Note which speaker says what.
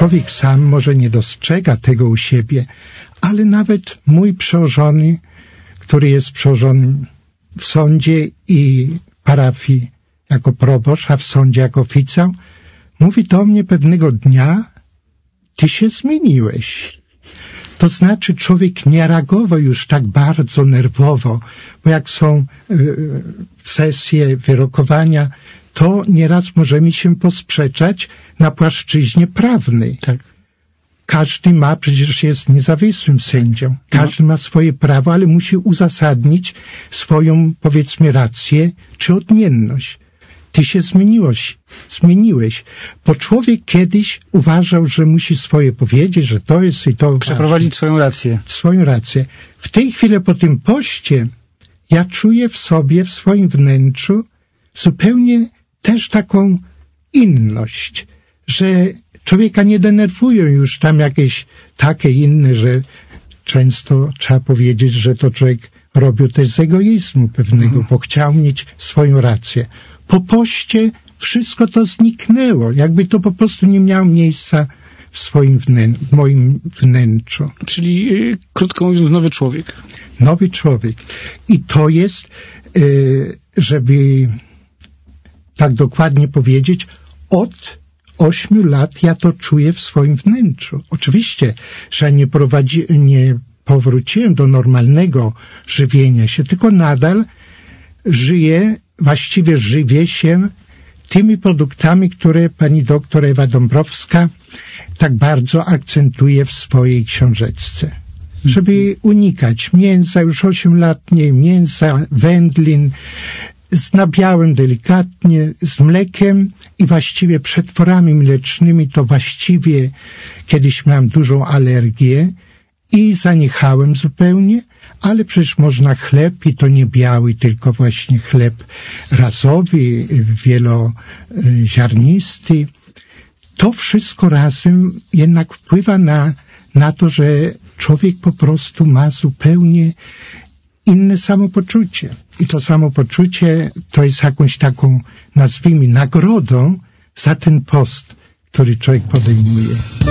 Speaker 1: człowiek sam może nie dostrzega tego u siebie, ale nawet mój przełożony, który jest przełożonym w sądzie i parafii jako proboszcz, a w sądzie jako oficjał, mówi do mnie pewnego dnia: ty się zmieniłeś. To znaczy człowiek nie reagował już tak bardzo nerwowo, bo jak są sesje, wyrokowania, to nieraz możemy się posprzeczać na płaszczyźnie prawnej. Tak. Każdy ma, przecież jest niezawisłym sędzią, każdy ma swoje prawo, ale musi uzasadnić swoją, powiedzmy, rację czy odmienność. Ty się zmieniłeś, bo człowiek kiedyś uważał, że musi swoje powiedzieć, że to jest i to
Speaker 2: przeprowadzić swoją rację.
Speaker 1: Swoją rację. W tej chwili po tym poście ja czuję w sobie, w swoim wnętrzu zupełnie też taką inność, że człowieka nie denerwują już tam jakieś takie inne, że często trzeba powiedzieć, że to człowiek robił też z egoizmu pewnego, bo chciał mieć swoją rację. Po poście wszystko to zniknęło, jakby to po prostu nie miało miejsca w moim wnętrzu.
Speaker 2: Czyli, krótko mówiąc, nowy człowiek.
Speaker 1: Nowy człowiek. I to jest, żeby tak dokładnie powiedzieć, od 8 lat ja to czuję w swoim wnętrzu. Oczywiście, że nie powróciłem do normalnego żywienia się, tylko nadal właściwie żywię się tymi produktami, które pani doktor Ewa Dąbrowska tak bardzo akcentuje w swojej książeczce. Żeby unikać mięsa, już 8 lat nie mięsa, wędlin, z nabiałem delikatnie, z mlekiem i właściwie przetworami mlecznymi to właściwie kiedyś miałem dużą alergię i zaniechałem zupełnie, ale przecież można chleb i to nie biały, tylko właśnie chleb razowy, wieloziarnisty. To wszystko razem jednak wpływa na to, że człowiek po prostu ma zupełnie inne samopoczucie. I to samopoczucie to jest jakąś taką, nazwijmy, nagrodą za ten post, który człowiek podejmuje.